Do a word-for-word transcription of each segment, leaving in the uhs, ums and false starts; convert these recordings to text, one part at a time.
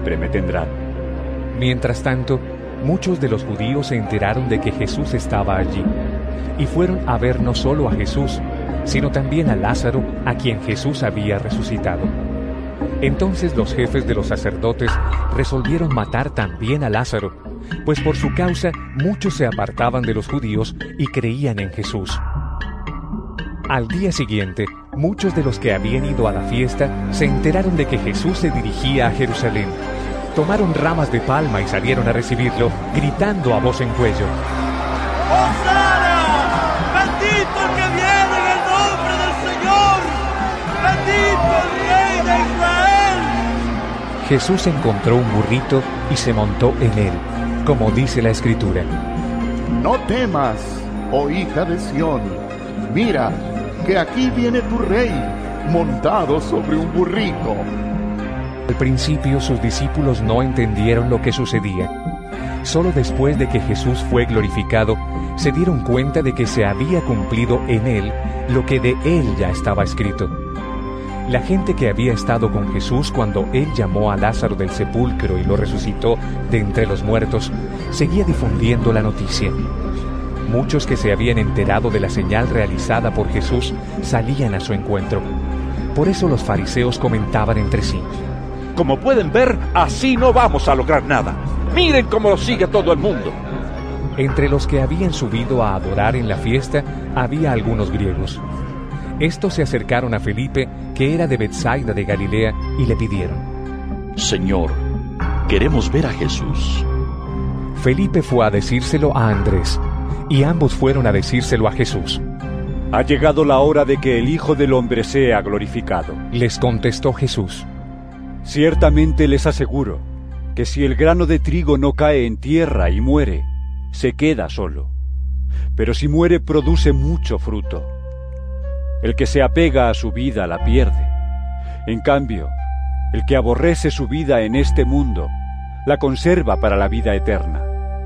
siempre me tendrán. Mientras tanto, muchos de los judíos se enteraron de que Jesús estaba allí, y fueron a ver no solo a Jesús, sino también a Lázaro, a quien Jesús había resucitado. Entonces los jefes de los sacerdotes resolvieron matar también a Lázaro, pues por su causa muchos se apartaban de los judíos y creían en Jesús. Al día siguiente, muchos de los que habían ido a la fiesta se enteraron de que Jesús se dirigía a Jerusalén. Tomaron ramas de palma y salieron a recibirlo, gritando a voz en cuello: ¡Hosana! ¡Bendito el que viene en el nombre del Señor! ¡Bendito el Rey de Israel! Jesús encontró un burrito y se montó en él, como dice la Escritura: No temas, oh hija de Sión, mira, que aquí viene tu rey, montado sobre un burrito. Al principio sus discípulos no entendieron lo que sucedía. Solo después de que Jesús fue glorificado, se dieron cuenta de que se había cumplido en él lo que de él ya estaba escrito. La gente que había estado con Jesús cuando él llamó a Lázaro del sepulcro y lo resucitó de entre los muertos, seguía difundiendo la noticia. Muchos que se habían enterado de la señal realizada por Jesús salían a su encuentro. Por eso los fariseos comentaban entre sí: Como pueden ver, así no vamos a lograr nada. Miren cómo lo sigue todo el mundo. Entre los que habían subido a adorar en la fiesta había algunos griegos. Estos se acercaron a Felipe, que era de Betsaida de Galilea, y le pidieron: Señor, queremos ver a Jesús. Felipe fue a decírselo a Andrés, y ambos fueron a decírselo a Jesús. Ha llegado la hora de que el Hijo del Hombre sea glorificado. Les contestó Jesús: Ciertamente les aseguro que si el grano de trigo no cae en tierra y muere, se queda solo. Pero si muere, produce mucho fruto. El que se apega a su vida la pierde. En cambio, el que aborrece su vida en este mundo, la conserva para la vida eterna.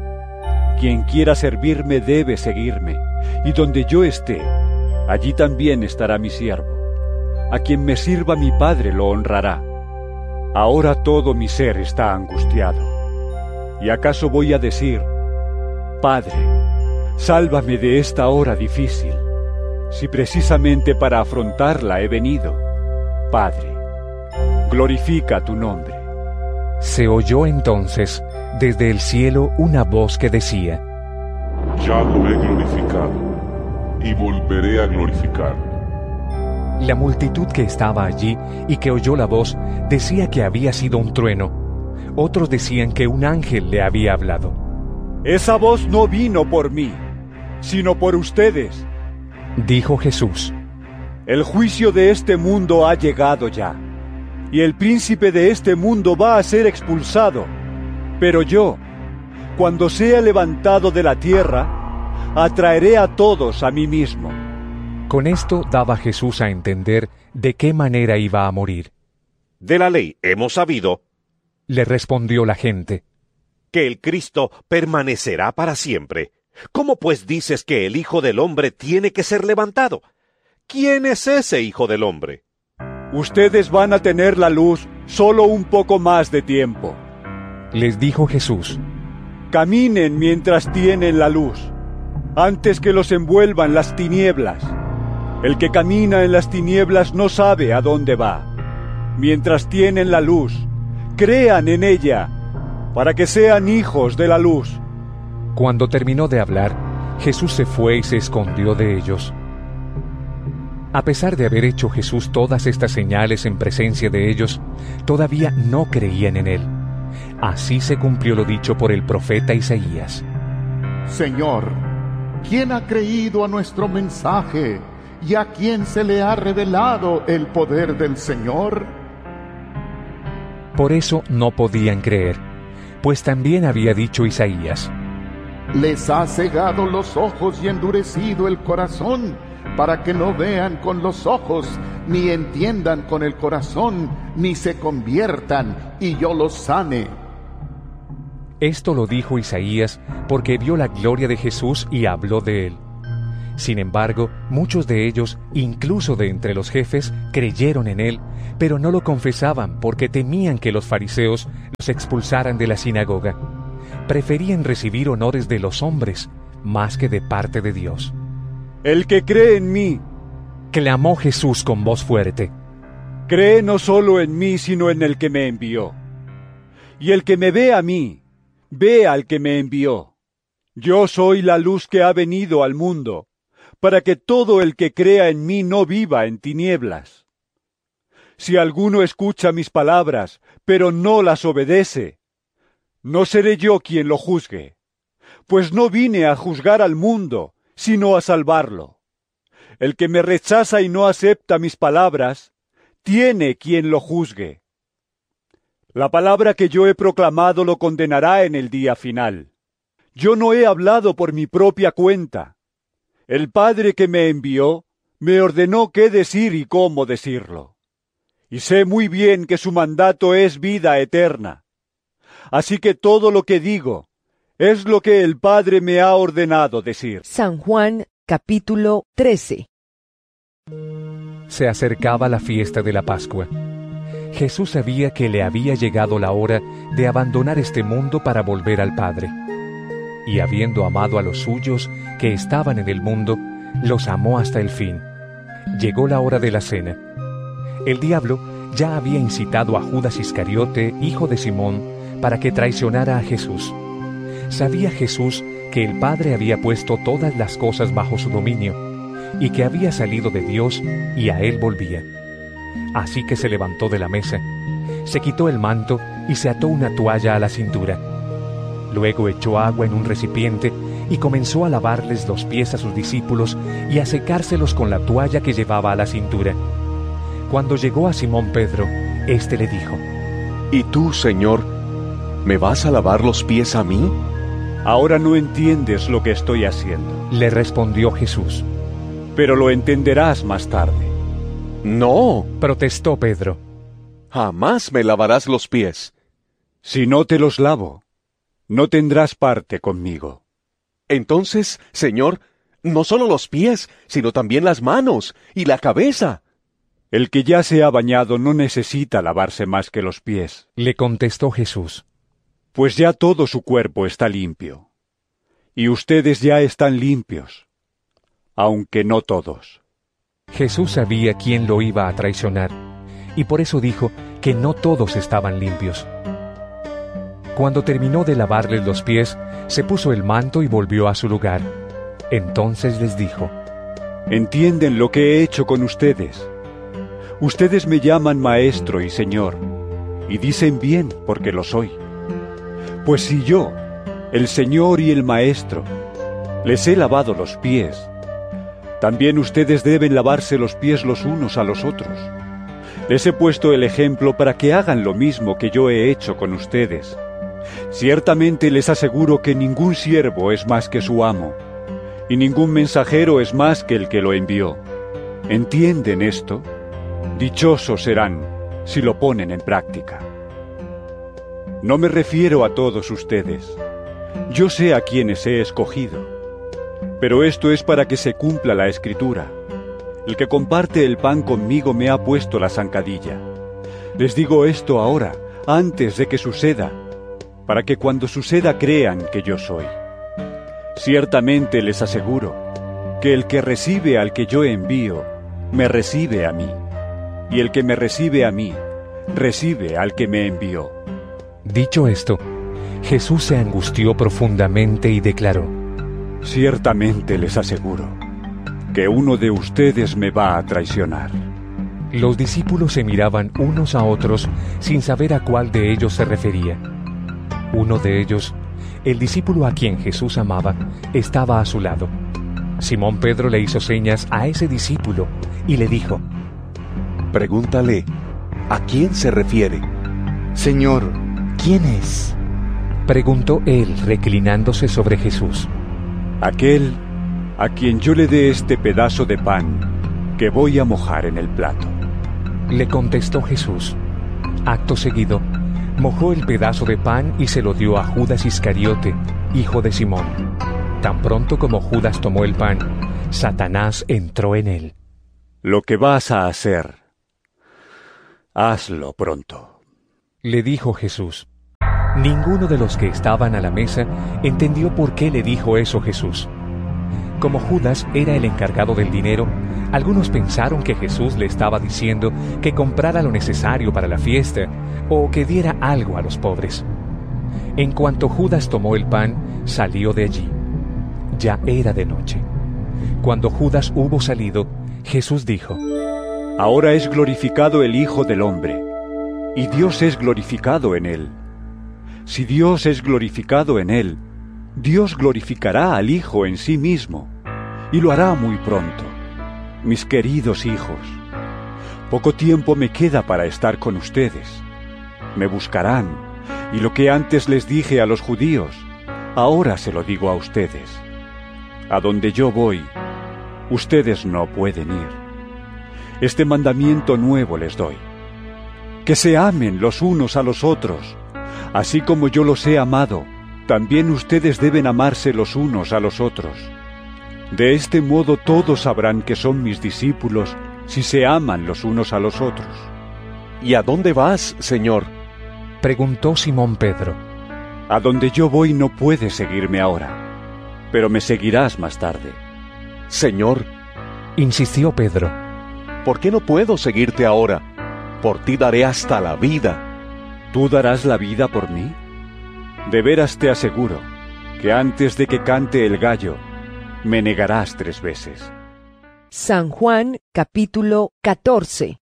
Quien quiera servirme debe seguirme, y donde yo esté, allí también estará mi siervo. A quien me sirva mi Padre lo honrará. Ahora todo mi ser está angustiado. ¿Y acaso voy a decir: Padre, sálvame de esta hora difícil, si precisamente para afrontarla he venido? Padre, glorifica tu nombre. Se oyó entonces desde el cielo una voz que decía: Ya lo he glorificado, y volveré a glorificarlo. La multitud que estaba allí y que oyó la voz decía que había sido un trueno. Otros decían que un ángel le había hablado. Esa voz no vino por mí, sino por ustedes, dijo Jesús. El juicio de este mundo ha llegado ya, y el príncipe de este mundo va a ser expulsado. Pero yo, cuando sea levantado de la tierra, atraeré a todos a mí mismo. Con esto daba Jesús a entender de qué manera iba a morir. De la ley hemos sabido, le respondió la gente, que el Cristo permanecerá para siempre. ¿Cómo pues dices que el Hijo del Hombre tiene que ser levantado? ¿Quién es ese Hijo del Hombre? Ustedes van a tener la luz solo un poco más de tiempo, les dijo Jesús. Caminen mientras tienen la luz, antes que los envuelvan las tinieblas. El que camina en las tinieblas no sabe a dónde va. Mientras tienen la luz, crean en ella, para que sean hijos de la luz. Cuando terminó de hablar, Jesús se fue y se escondió de ellos. A pesar de haber hecho Jesús todas estas señales en presencia de ellos, todavía no creían en él. Así se cumplió lo dicho por el profeta Isaías. Señor, ¿quién ha creído a nuestro mensaje y a quién se le ha revelado el poder del Señor? Por eso no podían creer, pues también había dicho Isaías: Les ha cegado los ojos y endurecido el corazón, para que no vean con los ojos, ni entiendan con el corazón, ni se conviertan, y yo los sane. Esto lo dijo Isaías porque vio la gloria de Jesús y habló de él. Sin embargo, muchos de ellos, incluso de entre los jefes, creyeron en él, pero no lo confesaban porque temían que los fariseos los expulsaran de la sinagoga. Preferían recibir honores de los hombres más que de parte de Dios. El que cree en mí, clamó Jesús con voz fuerte, cree no solo en mí, sino en el que me envió. Y el que me ve a mí, ve al que me envió. Yo soy la luz que ha venido al mundo, para que todo el que crea en mí no viva en tinieblas. Si alguno escucha mis palabras, pero no las obedece, no seré yo quien lo juzgue, pues no vine a juzgar al mundo, sino a salvarlo. El que me rechaza y no acepta mis palabras, tiene quien lo juzgue. La palabra que yo he proclamado lo condenará en el día final. Yo no he hablado por mi propia cuenta. El Padre que me envió me ordenó qué decir y cómo decirlo. Y sé muy bien que su mandato es vida eterna. Así que todo lo que digo es lo que el Padre me ha ordenado decir. San Juan, capítulo trece. Se acercaba la fiesta de la Pascua. Jesús sabía que le había llegado la hora de abandonar este mundo para volver al Padre. Y habiendo amado a los suyos que estaban en el mundo, los amó hasta el fin. Llegó la hora de la cena. El diablo ya había incitado a Judas Iscariote, hijo de Simón, para que traicionara a Jesús. Sabía Jesús que el Padre había puesto todas las cosas bajo su dominio, y que había salido de Dios y a él volvía. Así que se levantó de la mesa, se quitó el manto y se ató una toalla a la cintura. Luego echó agua en un recipiente y comenzó a lavarles los pies a sus discípulos y a secárselos con la toalla que llevaba a la cintura. Cuando llegó a Simón Pedro, éste le dijo: ¿Y tú, Señor, me vas a lavar los pies a mí? Ahora no entiendes lo que estoy haciendo, le respondió Jesús. Pero lo entenderás más tarde. No, protestó Pedro. Jamás me lavarás los pies. Si no te los lavo, no tendrás parte conmigo. Entonces, Señor, no solo los pies, sino también las manos y la cabeza. El que ya se ha bañado no necesita lavarse más que los pies, le contestó Jesús. Pues ya todo su cuerpo está limpio, y ustedes ya están limpios, aunque no todos. Jesús sabía quién lo iba a traicionar, y por eso dijo que no todos estaban limpios. Cuando terminó de lavarles los pies, se puso el manto y volvió a su lugar. Entonces les dijo: ¿Entienden lo que he hecho con ustedes? Ustedes me llaman Maestro y Señor, y dicen bien porque lo soy. Pues si yo, el Señor y el Maestro, les he lavado los pies, también ustedes deben lavarse los pies los unos a los otros. Les he puesto el ejemplo para que hagan lo mismo que yo he hecho con ustedes. Ciertamente les aseguro que ningún siervo es más que su amo, y ningún mensajero es más que el que lo envió. ¿Entienden esto? Dichosos serán si lo ponen en práctica. No me refiero a todos ustedes. Yo sé a quienes he escogido. Pero esto es para que se cumpla la Escritura. El que comparte el pan conmigo me ha puesto la zancadilla. Les digo esto ahora, antes de que suceda, para que cuando suceda crean que yo soy. Ciertamente les aseguro que el que recibe al que yo envío, me recibe a mí, y el que me recibe a mí, recibe al que me envió. Dicho esto, Jesús se angustió profundamente y declaró: Ciertamente les aseguro que uno de ustedes me va a traicionar. Los discípulos se miraban unos a otros sin saber a cuál de ellos se refería. Uno de ellos, el discípulo a quien Jesús amaba, estaba a su lado. Simón Pedro le hizo señas a ese discípulo y le dijo: Pregúntale, ¿a quién se refiere? Señor, ¿quién es? Preguntó él reclinándose sobre Jesús. Aquel a quien yo le dé este pedazo de pan que voy a mojar en el plato. Le contestó Jesús. Acto seguido, mojó el pedazo de pan y se lo dio a Judas Iscariote, hijo de Simón. Tan pronto como Judas tomó el pan, Satanás entró en él. Lo que vas a hacer, hazlo pronto, le dijo Jesús. Ninguno de los que estaban a la mesa entendió por qué le dijo eso Jesús. Como Judas era el encargado del dinero, algunos pensaron que Jesús le estaba diciendo que comprara lo necesario para la fiesta o que diera algo a los pobres. En cuanto Judas tomó el pan, salió de allí. Ya era de noche. Cuando Judas hubo salido, Jesús dijo: Ahora es glorificado el Hijo del Hombre, y Dios es glorificado en él. Si Dios es glorificado en él, Dios glorificará al Hijo en sí mismo, y lo hará muy pronto. Mis queridos hijos, poco tiempo me queda para estar con ustedes. Me buscarán, y lo que antes les dije a los judíos, ahora se lo digo a ustedes. A donde yo voy, ustedes no pueden ir. Este mandamiento nuevo les doy: que se amen los unos a los otros. Así como yo los he amado, también ustedes deben amarse los unos a los otros. De este modo todos sabrán que son mis discípulos si se aman los unos a los otros. ¿Y a dónde vas, Señor?, preguntó Simón Pedro. A donde yo voy no puedes seguirme ahora, pero me seguirás más tarde. Señor, insistió Pedro, ¿por qué no puedo seguirte ahora? Por ti daré hasta la vida. ¿Tú darás la vida por mí? De veras te aseguro que antes de que cante el gallo, me negarás tres veces. San Juan, capítulo catorce.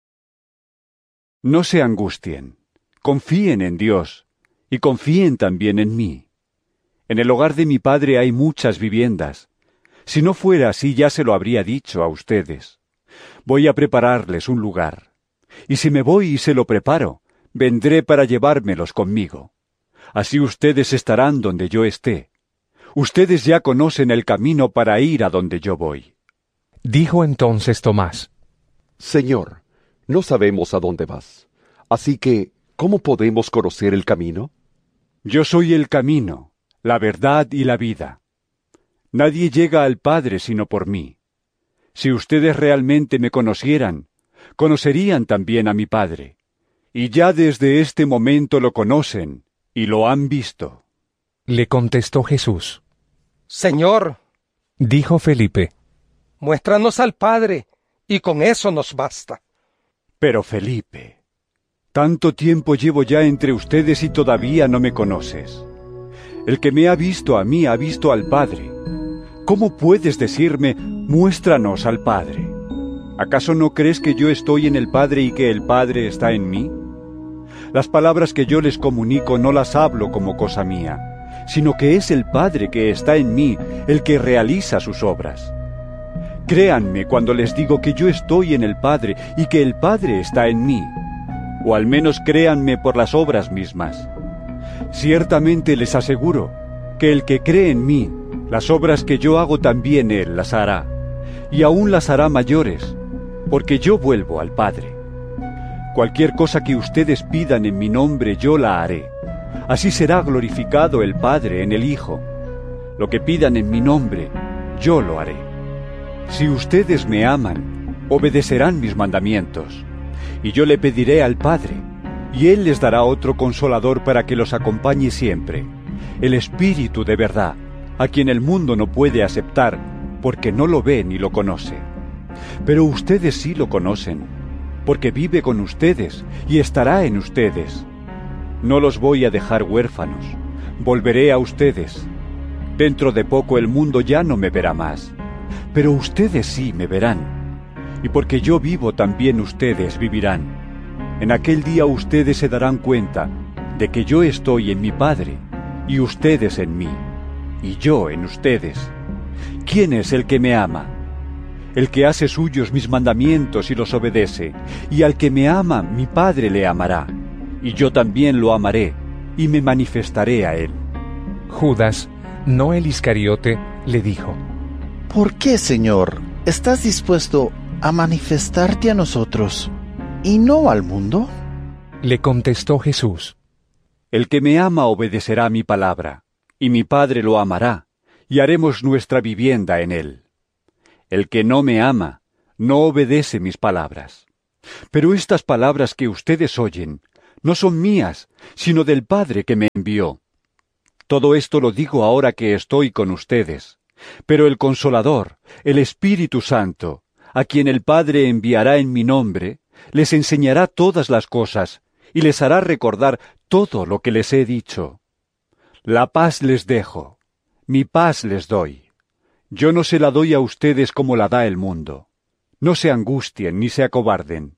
No se angustien, confíen en Dios, y confíen también en mí. En el hogar de mi Padre hay muchas viviendas. Si no fuera así, ya se lo habría dicho a ustedes. Voy a prepararles un lugar. Y si me voy y se lo preparo, vendré para llevármelos conmigo. Así ustedes estarán donde yo esté. Ustedes ya conocen el camino para ir a donde yo voy. Dijo entonces Tomás: Señor, no sabemos a dónde vas. Así que, ¿cómo podemos conocer el camino? Yo soy el camino, la verdad y la vida. Nadie llega al Padre sino por mí. Si ustedes realmente me conocieran, conocerían también a mi Padre. Y ya desde este momento lo conocen y lo han visto. Le contestó Jesús: Señor, dijo Felipe, muéstranos al Padre, y con eso nos basta. Pero Felipe, tanto tiempo llevo ya entre ustedes y todavía no me conoces. El que me ha visto a mí ha visto al Padre. ¿Cómo puedes decirme, muéstranos al Padre? ¿Acaso no crees que yo estoy en el Padre y que el Padre está en mí? Las palabras que yo les comunico no las hablo como cosa mía, sino que es el Padre que está en mí el que realiza sus obras. Créanme cuando les digo que yo estoy en el Padre y que el Padre está en mí, o al menos créanme por las obras mismas. Ciertamente les aseguro que el que cree en mí, las obras que yo hago también él las hará, y aún las hará mayores, porque yo vuelvo al Padre. Cualquier cosa que ustedes pidan en mi nombre yo la haré. Así será glorificado el Padre en el Hijo. Lo que pidan en mi nombre, yo lo haré. Si ustedes me aman, obedecerán mis mandamientos. Y yo le pediré al Padre, y Él les dará otro consolador para que los acompañe siempre, el Espíritu de verdad, a quien el mundo no puede aceptar, porque no lo ve ni lo conoce. Pero ustedes sí lo conocen, porque vive con ustedes y estará en ustedes. No los voy a dejar huérfanos, volveré a ustedes. Dentro de poco el mundo ya no me verá más, pero ustedes sí me verán. Y porque yo vivo también ustedes vivirán. En aquel día ustedes se darán cuenta de que yo estoy en mi Padre, y ustedes en mí, y yo en ustedes. ¿Quién es el que me ama? El que hace suyos mis mandamientos y los obedece, y al que me ama mi Padre le amará, y yo también lo amaré, y me manifestaré a él. Judas, no el Iscariote, le dijo: ¿Por qué, Señor, estás dispuesto a manifestarte a nosotros y no al mundo? Le contestó Jesús: El que me ama obedecerá mi palabra, y mi Padre lo amará, y haremos nuestra vivienda en él. El que no me ama, no obedece mis palabras. Pero estas palabras que ustedes oyen no son mías, sino del Padre que me envió. Todo esto lo digo ahora que estoy con ustedes. Pero el Consolador, el Espíritu Santo, a quien el Padre enviará en mi nombre, les enseñará todas las cosas y les hará recordar todo lo que les he dicho. La paz les dejo, mi paz les doy. Yo no se la doy a ustedes como la da el mundo. No se angustien ni se acobarden.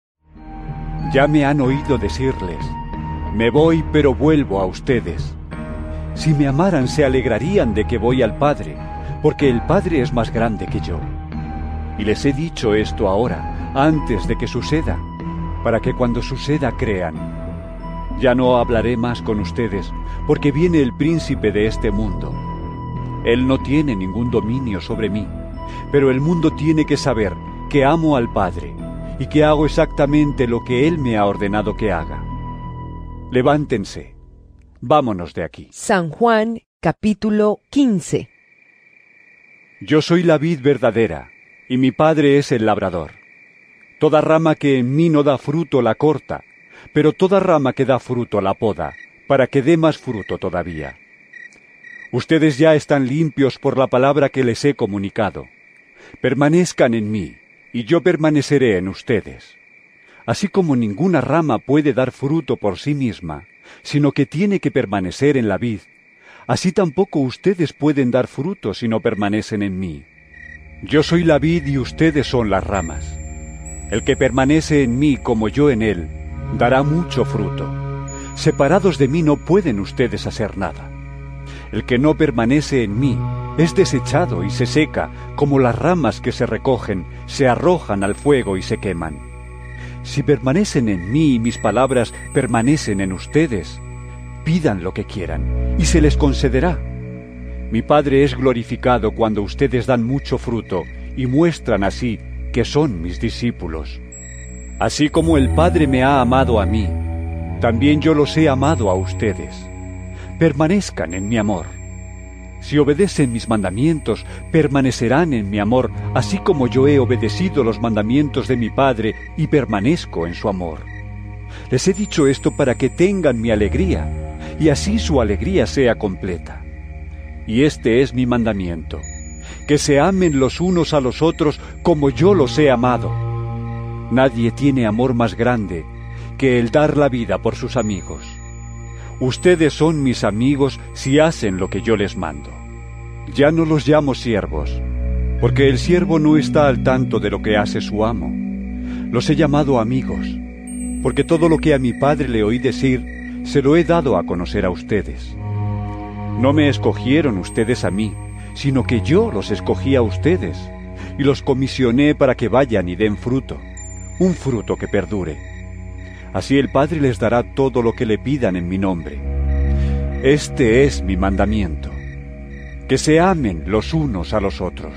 Ya me han oído decirles, me voy pero vuelvo a ustedes. Si me amaran se alegrarían de que voy al Padre, porque el Padre es más grande que yo. Y les he dicho esto ahora, antes de que suceda, para que cuando suceda crean. Ya no hablaré más con ustedes, porque viene el príncipe de este mundo. Él no tiene ningún dominio sobre mí, pero el mundo tiene que saber que amo al Padre y que hago exactamente lo que Él me ha ordenado que haga. Levántense, vámonos de aquí. San Juan, capítulo quince. Yo soy la vid verdadera, y mi Padre es el labrador. Toda rama que en mí no da fruto la corta, pero toda rama que da fruto la poda, para que dé más fruto todavía. Ustedes ya están limpios por la palabra que les he comunicado. Permanezcan en mí, y yo permaneceré en ustedes. Así como ninguna rama puede dar fruto por sí misma, sino que tiene que permanecer en la vid, así tampoco ustedes pueden dar fruto si no permanecen en mí. Yo soy la vid y ustedes son las ramas. El que permanece en mí como yo en él, dará mucho fruto. Separados de mí no pueden ustedes hacer nada. El que no permanece en mí es desechado y se seca, como las ramas que se recogen, se arrojan al fuego y se queman. Si permanecen en mí y mis palabras permanecen en ustedes, pidan lo que quieran, y se les concederá. Mi Padre es glorificado cuando ustedes dan mucho fruto y muestran así que son mis discípulos. Así como el Padre me ha amado a mí, también yo los he amado a ustedes. Permanezcan en mi amor. Si obedecen mis mandamientos, permanecerán en mi amor, así como yo he obedecido los mandamientos de mi Padre y permanezco en su amor. Les he dicho esto para que tengan mi alegría, y así su alegría sea completa. Y este es mi mandamiento, que se amen los unos a los otros como yo los he amado. Nadie tiene amor más grande que el dar la vida por sus amigos. Ustedes son mis amigos si hacen lo que yo les mando. Ya no los llamo siervos, porque el siervo no está al tanto de lo que hace su amo. Los he llamado amigos, porque todo lo que a mi Padre le oí decir, se lo he dado a conocer a ustedes. No me escogieron ustedes a mí, sino que yo los escogí a ustedes, y los comisioné para que vayan y den fruto, un fruto que perdure. Así el Padre les dará todo lo que le pidan en mi nombre. Este es mi mandamiento, que se amen los unos a los otros.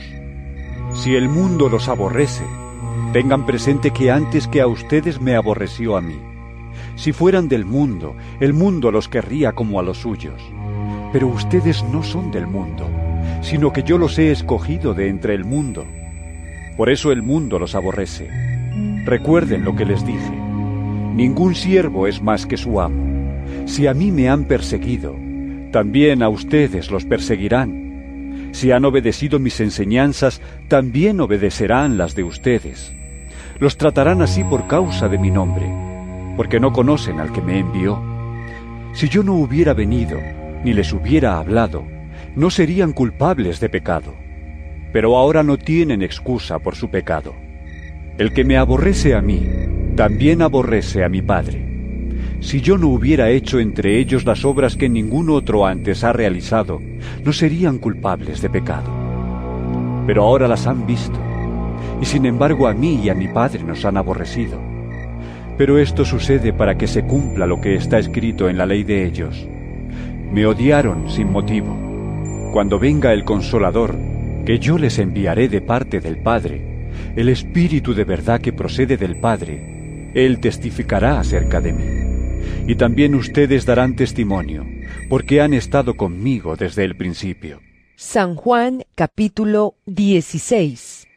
Si el mundo los aborrece, tengan presente que antes que a ustedes me aborreció a mí. Si fueran del mundo, el mundo los querría como a los suyos. Pero ustedes no son del mundo, sino que yo los he escogido de entre el mundo. Por eso el mundo los aborrece. Recuerden lo que les dije. Ningún siervo es más que su amo. Si a mí me han perseguido, también a ustedes los perseguirán. Si han obedecido mis enseñanzas, también obedecerán las de ustedes. Los tratarán así por causa de mi nombre, porque no conocen al que me envió. Si yo no hubiera venido, ni les hubiera hablado, no serían culpables de pecado. Pero ahora no tienen excusa por su pecado. El que me aborrece a mí, también aborrece a mi Padre. Si yo no hubiera hecho entre ellos las obras que ningún otro antes ha realizado, no serían culpables de pecado. Pero ahora las han visto, y sin embargo a mí y a mi Padre nos han aborrecido. Pero esto sucede para que se cumpla lo que está escrito en la ley de ellos. Me odiaron sin motivo. Cuando venga el Consolador, que yo les enviaré de parte del Padre, el Espíritu de verdad que procede del Padre, Él testificará acerca de mí. Y también ustedes darán testimonio, porque han estado conmigo desde el principio. San Juan capítulo dieciséis.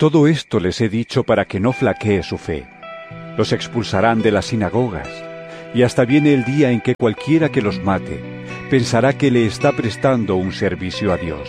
Todo esto les he dicho para que no flaquee su fe. Los expulsarán de las sinagogas, y hasta viene el día en que cualquiera que los mate pensará que le está prestando un servicio a Dios.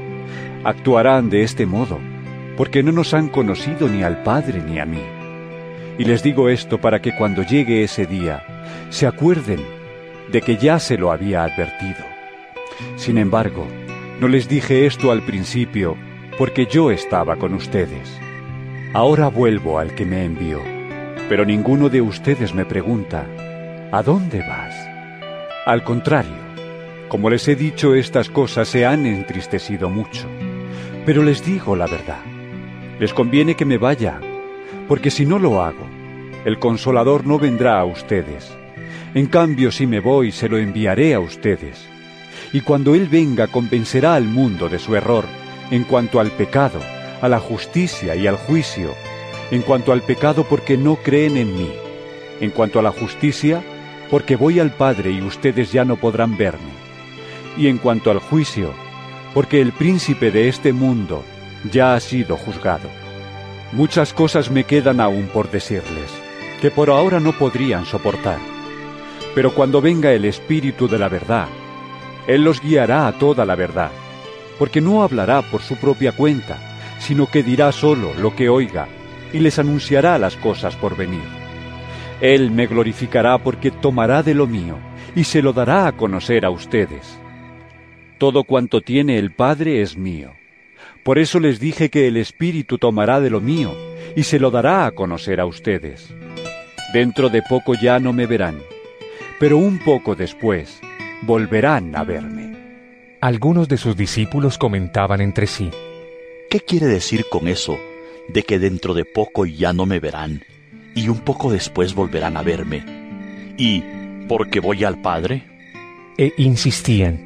Actuarán de este modo, porque no nos han conocido ni al Padre ni a mí. Y les digo esto para que cuando llegue ese día, se acuerden de que ya se lo había advertido. Sin embargo, no les dije esto al principio, porque yo estaba con ustedes. Ahora vuelvo al que me envió, pero ninguno de ustedes me pregunta, ¿a dónde vas? Al contrario, como les he dicho estas cosas, se han entristecido mucho. Pero les digo la verdad, les conviene que me vaya, porque si no lo hago, el Consolador no vendrá a ustedes. En cambio, si me voy, se lo enviaré a ustedes. Y cuando Él venga, convencerá al mundo de su error, en cuanto al pecado, a la justicia y al juicio. En cuanto al pecado, porque no creen en mí. En cuanto a la justicia, porque voy al Padre y ustedes ya no podrán verme. Y en cuanto al juicio, porque el príncipe de este mundo ya ha sido juzgado. Muchas cosas me quedan aún por decirles, que por ahora no podrían soportar. Pero cuando venga el Espíritu de la verdad, Él los guiará a toda la verdad, porque no hablará por su propia cuenta, sino que dirá solo lo que oiga, y les anunciará las cosas por venir. Él me glorificará porque tomará de lo mío, y se lo dará a conocer a ustedes. Todo cuanto tiene el Padre es mío. Por eso les dije que el Espíritu tomará de lo mío, y se lo dará a conocer a ustedes. Dentro de poco ya no me verán, pero un poco después volverán a verme. Algunos de sus discípulos comentaban entre sí, ¿qué quiere decir con eso de que dentro de poco ya no me verán y un poco después volverán a verme? ¿Y porque voy al Padre? E insistían,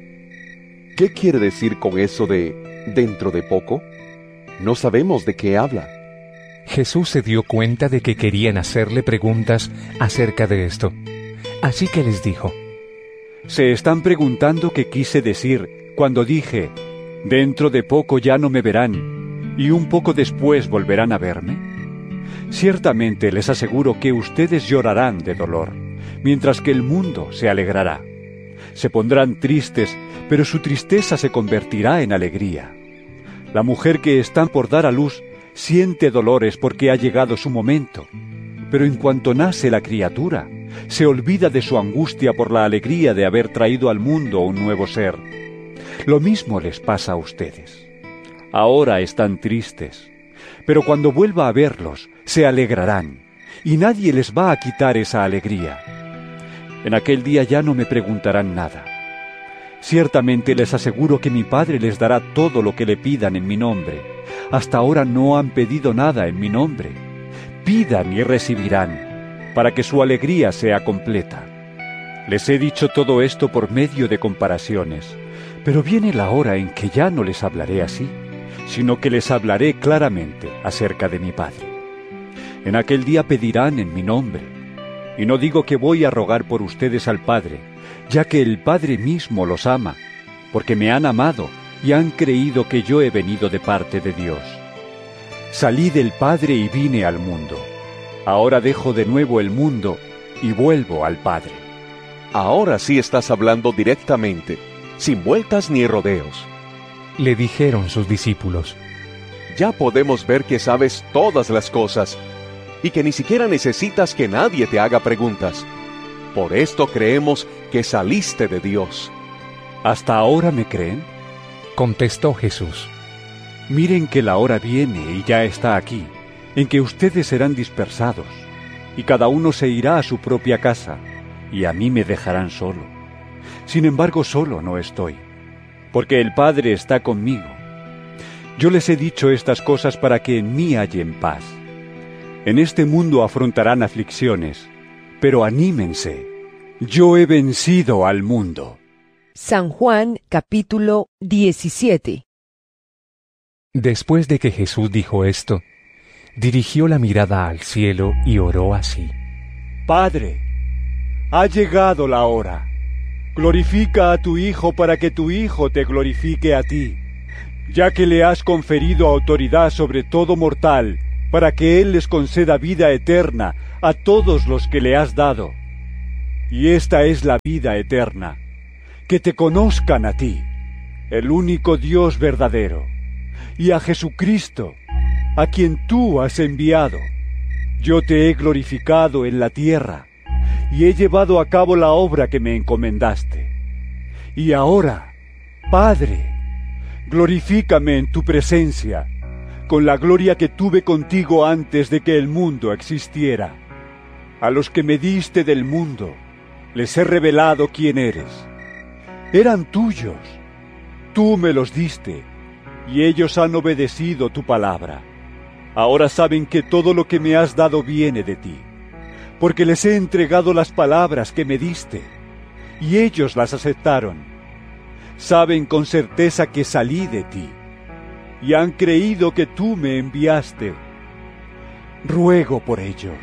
¿qué quiere decir con eso de dentro de poco? No sabemos de qué habla. Jesús se dio cuenta de que querían hacerle preguntas acerca de esto. Así que les dijo, Se están preguntando qué quise decir cuando dije, dentro de poco ya no me verán, y un poco después volverán a verme. Ciertamente les aseguro que ustedes llorarán de dolor, mientras que el mundo se alegrará. Se pondrán tristes, pero su tristeza se convertirá en alegría. La mujer que está por dar a luz siente dolores porque ha llegado su momento, pero en cuanto nace la criatura, se olvida de su angustia por la alegría de haber traído al mundo un nuevo ser. Lo mismo les pasa a ustedes. Ahora están tristes, pero cuando vuelva a verlos, se alegrarán, y nadie les va a quitar esa alegría. En aquel día ya no me preguntarán nada. Ciertamente les aseguro que mi Padre les dará todo lo que le pidan en mi nombre. Hasta ahora no han pedido nada en mi nombre. Pidan y recibirán, para que su alegría sea completa. Les he dicho todo esto por medio de comparaciones, pero viene la hora en que ya no les hablaré así, sino que les hablaré claramente acerca de mi Padre. En aquel día pedirán en mi nombre, y no digo que voy a rogar por ustedes al Padre, ya que el Padre mismo los ama, porque me han amado y han creído que yo he venido de parte de Dios. Salí del Padre y vine al mundo. Ahora dejo de nuevo el mundo y vuelvo al Padre. Ahora sí estás hablando directamente, sin vueltas ni rodeos. Le dijeron sus discípulos, ya podemos ver que sabes todas las cosas y que ni siquiera necesitas que nadie te haga preguntas. Por esto creemos que saliste de Dios. ¿Hasta ahora me creen? Contestó Jesús. Miren que la hora viene y ya está aquí, en que ustedes serán dispersados, y cada uno se irá a su propia casa, y a mí me dejarán solo. Sin embargo, solo no estoy, porque el Padre está conmigo. Yo les he dicho estas cosas para que en mí hallen paz. En este mundo afrontarán aflicciones, pero anímense. Yo he vencido al mundo. San Juan capítulo diecisiete. Después de que Jesús dijo esto, dirigió la mirada al cielo y oró así. Padre, ha llegado la hora. Glorifica a tu Hijo para que tu Hijo te glorifique a ti. ya que le has conferido autoridad sobre todo mortal, para que Él les conceda vida eterna a todos los que le has dado. Y esta es la vida eterna, que te conozcan a ti, el único Dios verdadero, y a Jesucristo, a quien tú has enviado. Yo te he glorificado en la tierra, y he llevado a cabo la obra que me encomendaste. Y ahora, Padre, glorifícame en tu presencia, con la gloria que tuve contigo antes de que el mundo existiera. A los que me diste del mundo, les he revelado quién eres. Eran tuyos, tú me los diste, y ellos han obedecido tu palabra. Ahora saben que todo lo que me has dado viene de ti, porque les he entregado las palabras que me diste, y ellos las aceptaron. Saben con certeza que salí de ti, y han creído que tú me enviaste. Ruego por ellos.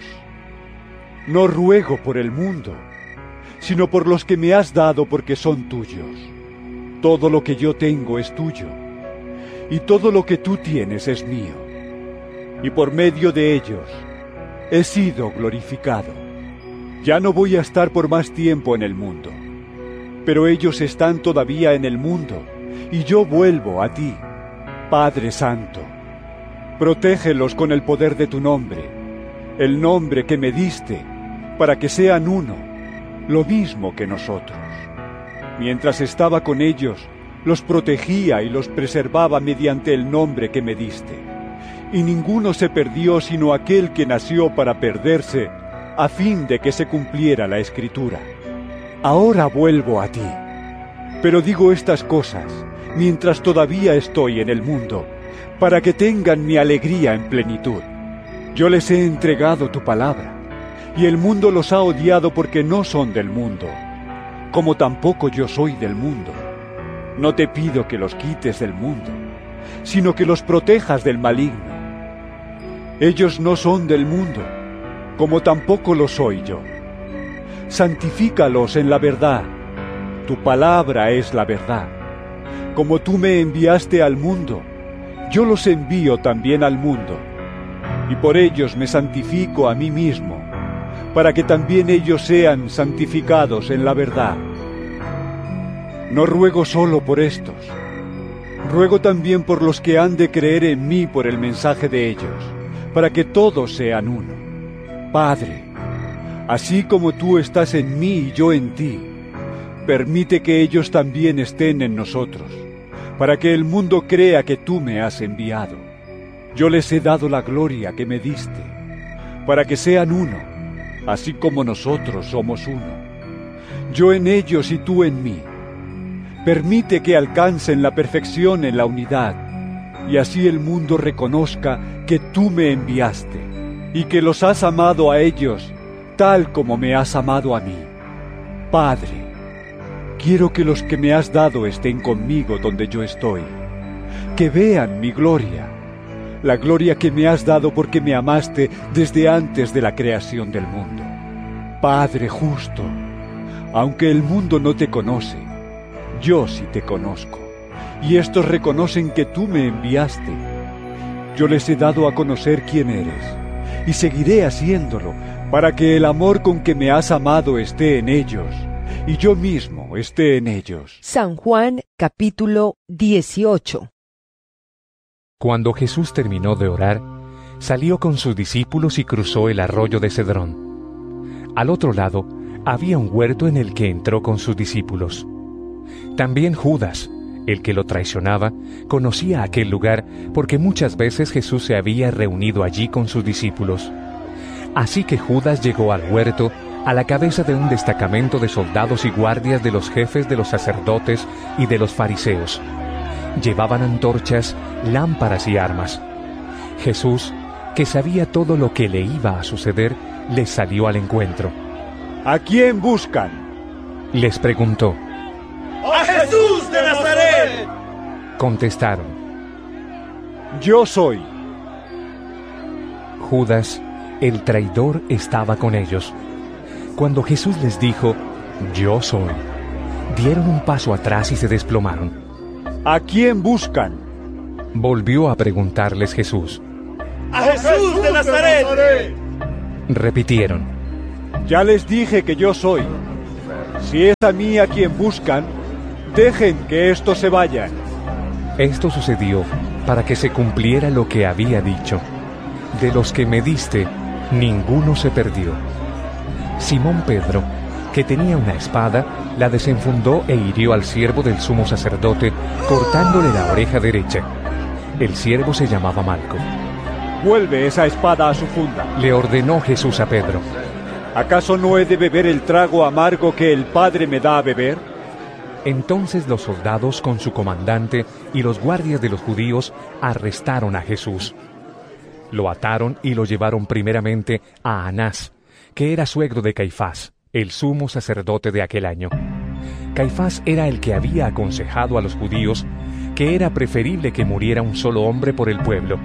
No ruego por el mundo, sino por los que me has dado porque son tuyos. Todo lo que yo tengo es tuyo, y todo lo que tú tienes es mío. Y por medio de ellos he sido glorificado. Ya no voy a estar por más tiempo en el mundo, pero ellos están todavía en el mundo, y yo vuelvo a ti. Padre Santo, protégelos con el poder de tu nombre, el nombre que me diste, para que sean uno, lo mismo que nosotros. Mientras estaba con ellos, los protegía y los preservaba mediante el nombre que me diste. Y ninguno se perdió sino aquel que nació para perderse, a fin de que se cumpliera la Escritura. Ahora vuelvo a ti, pero digo estas cosas mientras todavía estoy en el mundo, para que tengan mi alegría en plenitud. Yo les he entregado tu palabra, y el mundo los ha odiado porque no son del mundo, como tampoco yo soy del mundo. No te pido que los quites del mundo, sino que los protejas del maligno. Ellos no son del mundo, como tampoco lo soy yo. Santifícalos en la verdad. Tu palabra es la verdad. Como tú me enviaste al mundo, yo los envío también al mundo, y por ellos me santifico a mí mismo, para que también ellos sean santificados en la verdad. No ruego solo por estos, ruego también por los que han de creer en mí por el mensaje de ellos, para que todos sean uno. Padre, así como tú estás en mí y yo en ti, permite que ellos también estén en nosotros, para que el mundo crea que tú me has enviado. Yo les he dado la gloria que me diste, para que sean uno, así como nosotros somos uno. Yo en ellos y tú en mí. Permite que alcancen la perfección en la unidad, y así el mundo reconozca que tú me enviaste, y que los has amado a ellos, tal como me has amado a mí. Padre, quiero que los que me has dado estén conmigo donde yo estoy, que vean mi gloria, la gloria que me has dado porque me amaste desde antes de la creación del mundo. Padre justo, aunque el mundo no te conoce, yo sí te conozco, y estos reconocen que tú me enviaste. Yo les he dado a conocer quién eres, y seguiré haciéndolo, para que el amor con que me has amado esté en ellos, y yo mismo esté en ellos. San Juan capítulo dieciocho. Cuando Jesús terminó de orar, salió con sus discípulos y cruzó el arroyo de Cedrón. Al otro lado había un huerto en el que entró con sus discípulos. También Judas, el que lo traicionaba, conocía aquel lugar porque muchas veces Jesús se había reunido allí con sus discípulos. Así que Judas llegó al huerto a la cabeza de un destacamento de soldados y guardias de los jefes de los sacerdotes y de los fariseos. Llevaban antorchas, lámparas y armas. Jesús, que sabía todo lo que le iba a suceder, les salió al encuentro. ¿A quién buscan?, les preguntó. ¡A Jesús de Nazaret!, contestaron. Yo soy. Judas, el traidor, estaba con ellos. Cuando Jesús les dijo, yo soy, dieron un paso atrás y se desplomaron. ¿A quién buscan?, Volvió a preguntarles Jesús. ¡A Jesús de Nazaret! Repitieron. Ya les dije que yo soy. Si es a mí a quien buscan, dejen que estos se vayan. Esto sucedió para que se cumpliera lo que había dicho. De los que me diste, ninguno se perdió. Simón Pedro, que tenía una espada, la desenfundó e hirió al siervo del sumo sacerdote, cortándole la oreja derecha. El siervo se llamaba Malco. Vuelve esa espada a su funda, le ordenó Jesús a Pedro. ¿Acaso no he de beber el trago amargo que el Padre me da a beber? Entonces los soldados con su comandante y los guardias de los judíos arrestaron a Jesús. Lo ataron y lo llevaron primeramente a Anás, que era suegro de Caifás, el sumo sacerdote de aquel año. Caifás era el que había aconsejado a los judíos que era preferible que muriera un solo hombre por el pueblo.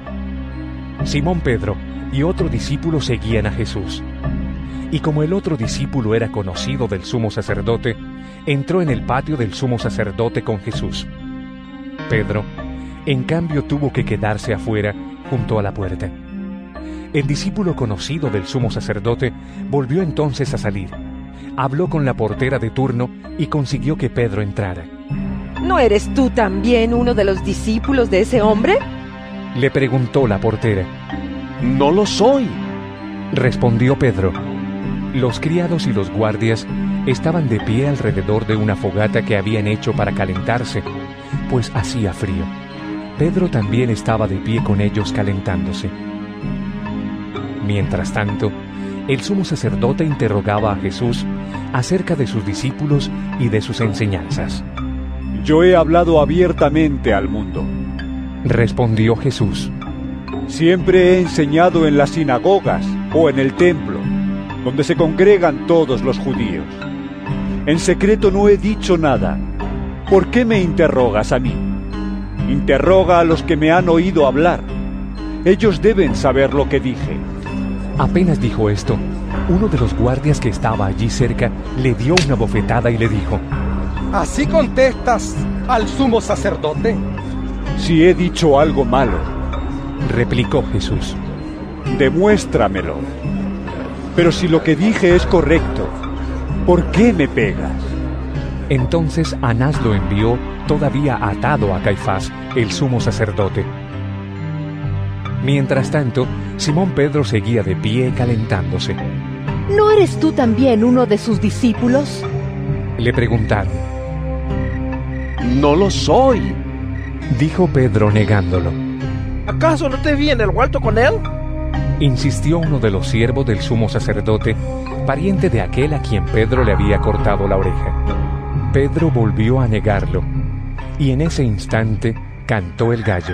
Simón Pedro y otro discípulo seguían a Jesús. Y como el otro discípulo era conocido del sumo sacerdote, entró en el patio del sumo sacerdote con Jesús. Pedro, en cambio, tuvo que quedarse afuera, junto a la puerta. El discípulo conocido del sumo sacerdote volvió entonces a salir. Habló con la portera de turno y consiguió que Pedro entrara. ¿No eres tú también uno de los discípulos de ese hombre? Le preguntó la portera. No lo soy, respondió Pedro. Los criados y los guardias estaban de pie alrededor de una fogata que habían hecho para calentarse, pues hacía frío. Pedro también estaba de pie con ellos calentándose. Mientras tanto, el sumo sacerdote interrogaba a Jesús acerca de sus discípulos y de sus enseñanzas. Yo he hablado abiertamente al mundo, respondió Jesús. Siempre he enseñado en las sinagogas o en el templo, donde se congregan todos los judíos. En secreto no he dicho nada. ¿Por qué me interrogas a mí? Interroga a los que me han oído hablar. Ellos deben saber lo que dije. Apenas dijo esto, uno de los guardias que estaba allí cerca le dio una bofetada y le dijo: ¿Así contestas al sumo sacerdote? Si he dicho algo malo, replicó Jesús, demuéstramelo. Pero si lo que dije es correcto, ¿por qué me pegas? Entonces Anás lo envió todavía atado a Caifás, el sumo sacerdote. Mientras tanto, Simón Pedro seguía de pie calentándose. ¿No eres tú también uno de sus discípulos? Le preguntaron. No lo soy, dijo Pedro negándolo. ¿Acaso no te vi en el huerto con él? Insistió uno de los siervos del sumo sacerdote, pariente de aquel a quien Pedro le había cortado la oreja. Pedro volvió a negarlo, y en ese instante cantó el gallo.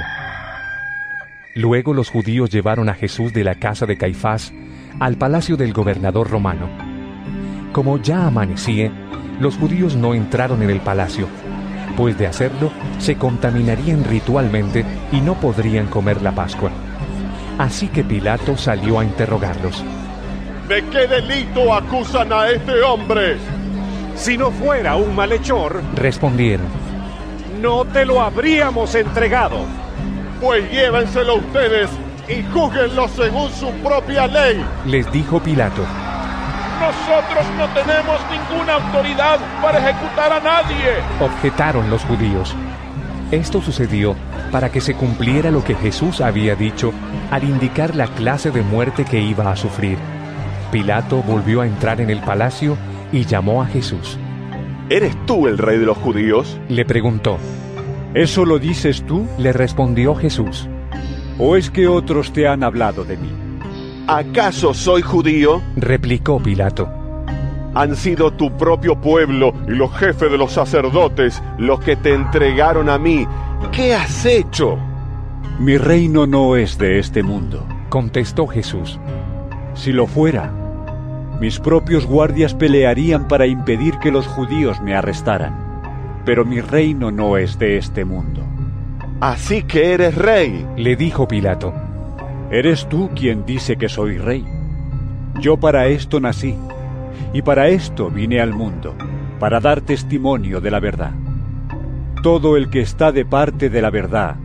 Luego los judíos llevaron a Jesús de la casa de Caifás al palacio del gobernador romano. Como ya amanecía, los judíos no entraron en el palacio, pues de hacerlo se contaminarían ritualmente y no podrían comer la Pascua. Así que Pilato salió a interrogarlos. ¿De qué delito acusan a este hombre? Si no fuera un malhechor, respondieron, no te lo habríamos entregado. Pues llévenselo ustedes y júzguenlo según su propia ley. Les dijo Pilato. Nosotros no tenemos ninguna autoridad para ejecutar a nadie, objetaron los judíos. Esto sucedió para que se cumpliera lo que Jesús había dicho al indicar la clase de muerte que iba a sufrir. Pilato volvió a entrar en el palacio y llamó a Jesús. ¿Eres tú el rey de los judíos?, le preguntó. ¿Eso lo dices tú?, le respondió Jesús. ¿O es que otros te han hablado de mí? ¿Acaso soy judío?, replicó Pilato. Han sido tu propio pueblo y los jefes de los sacerdotes los que te entregaron a mí. ¿Qué has hecho? Mi reino no es de este mundo, contestó Jesús. Si lo fuera, mis propios guardias pelearían para impedir que los judíos me arrestaran. Pero mi reino no es de este mundo. Así que eres rey, le dijo Pilato. Eres tú quien dice que soy rey. Yo para esto nací, y para esto vine al mundo, para dar testimonio de la verdad. Todo el que está de parte de la verdad,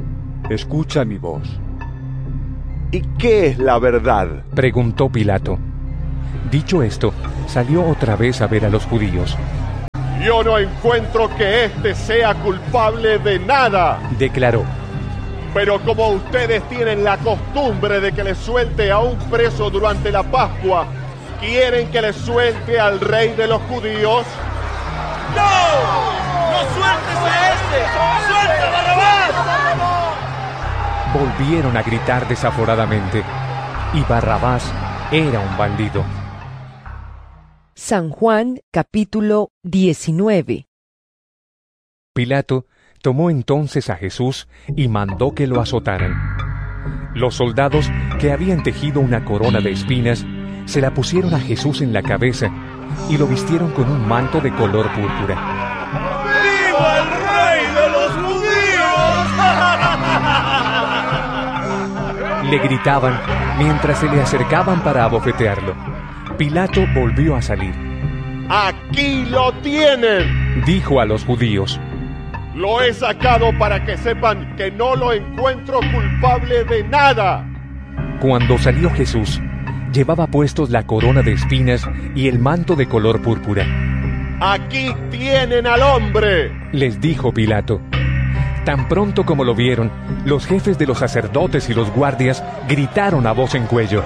Escucha mi voz. ¿Y qué es la verdad?, preguntó Pilato. Dicho esto, salió otra vez a ver a los judíos. Yo no encuentro que éste sea culpable de nada, declaró. Pero como ustedes tienen la costumbre de que le suelte a un preso durante la Pascua, ¿quieren que le suelte al rey de los judíos? ¡No! ¡No sueltes a este! ¡Suelta a Barrabás! Volvieron a gritar desaforadamente, y Barrabás era un bandido. San Juan, capítulo diecinueve. Pilato tomó entonces a Jesús y mandó que lo azotaran. Los soldados, que habían tejido una corona de espinas, se la pusieron a Jesús en la cabeza y lo vistieron con un manto de color púrpura. ¡Viva el rey de los judíos! Le gritaban mientras se le acercaban para abofetearlo. Pilato volvió a salir. ¡Aquí lo tienen!, dijo a los judíos. Lo he sacado para que sepan que no lo encuentro culpable de nada. Cuando salió Jesús, llevaba puestos la corona de espinas y el manto de color púrpura. ¡Aquí tienen al hombre!, les dijo Pilato. Tan pronto como lo vieron, los jefes de los sacerdotes y los guardias gritaron a voz en cuello.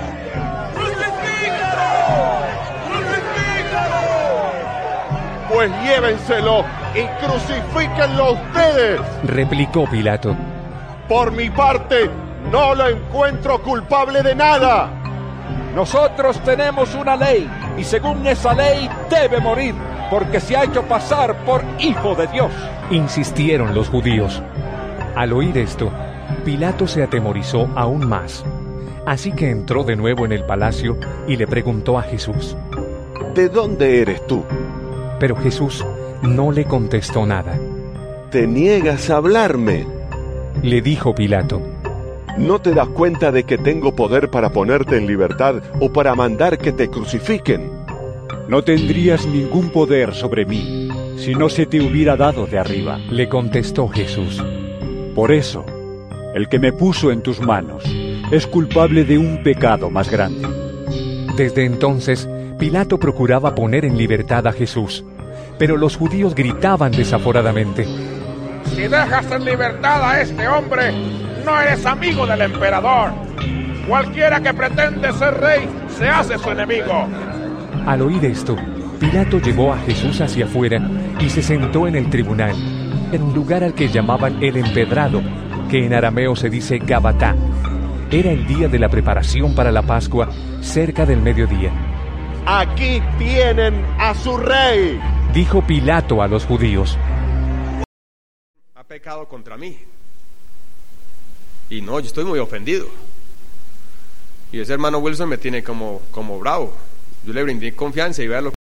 Pues llévenselo y crucifíquenlo ustedes, replicó Pilato. Por mi parte, no lo encuentro culpable de nada. Nosotros tenemos una ley, y según esa ley debe morir, porque se ha hecho pasar por hijo de Dios, insistieron los judíos. Al oír esto, Pilato se atemorizó aún más. Así que entró de nuevo en el palacio y le preguntó a Jesús: ¿De dónde eres tú? Pero Jesús no le contestó nada. ¿Te niegas a hablarme?, le dijo Pilato. ¿No te das cuenta de que tengo poder para ponerte en libertad o para mandar que te crucifiquen? No tendrías ningún poder sobre mí si no se te hubiera dado de arriba, le contestó Jesús. Por eso, el que me puso en tus manos es culpable de un pecado más grande. Desde entonces, Pilato procuraba poner en libertad a Jesús, pero los judíos gritaban desaforadamente: Si dejas en libertad a este hombre, no eres amigo del emperador. Cualquiera que pretende ser rey se hace su enemigo. Al oír esto, Pilato llevó a Jesús hacia afuera y se sentó en el tribunal, en un lugar al que llamaban el Empedrado, que en arameo se dice Gabatá. Era el día de la preparación para la Pascua, cerca del mediodía. Aquí tienen a su rey, dijo Pilato a los judíos. Ha pecado contra mí. Y no, yo estoy muy ofendido. Y ese hermano Wilson me tiene como, como bravo. Yo le brindé confianza y vea lo